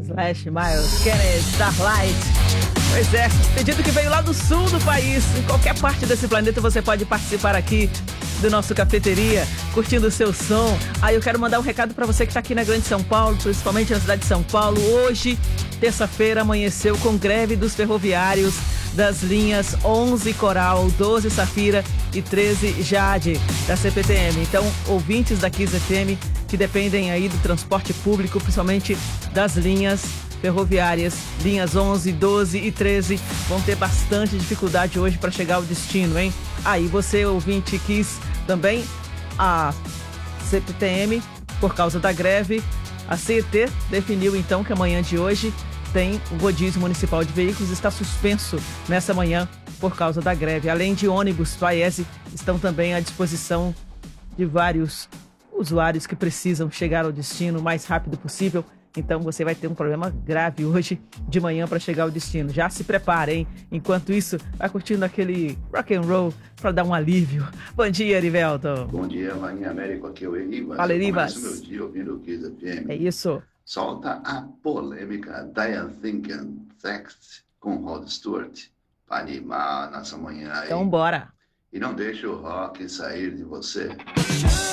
Slash, Miles, Kennedy, Starlight. Pois é, pedido que veio lá do sul do país. Em qualquer parte desse planeta você pode participar aqui do nosso Cafeteria, curtindo o seu som. Aí eu quero mandar um recado para você que está aqui na Grande São Paulo, principalmente na cidade de São Paulo. Hoje, terça-feira, amanheceu com greve dos ferroviários das linhas 11 Coral, 12 Safira e 13 Jade da CPTM. Então, ouvintes da Kiss FM que dependem aí do transporte público, principalmente das linhas ferroviárias, linhas 11, 12 e 13, vão ter bastante dificuldade hoje para chegar ao destino, hein? Aí você, ouvinte, quis também a CPTM, por causa da greve, a CET definiu então que amanhã de hoje tem o rodízio municipal de veículos, está suspenso nessa manhã por causa da greve. Além de ônibus, Paese estão também à disposição de vários usuários que precisam chegar ao destino o mais rápido possível. Então você vai ter um problema grave hoje de manhã para chegar ao destino. Já se prepare, hein? Enquanto isso, vai curtindo aquele rock and roll para dar um alívio. Bom dia, Erivelton. Bom dia, Rainha América, aqui é o Eribas. Fala, Eribas. Eu começo meu dia ouvindo o Kiss FM. É isso. Solta a polêmica Diane Thinking Sex com Rod Stewart para animar nossa manhã aí. Então bora. E não deixe o rock sair de você.